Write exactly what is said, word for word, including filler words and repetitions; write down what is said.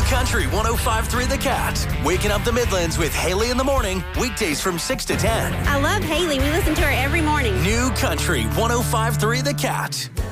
Country one oh five point three The Cat. Waking up the Midlands with Haley in the morning, weekdays from six to ten. I love Haley. We listen to her every morning. New Country one oh five point three The Cat.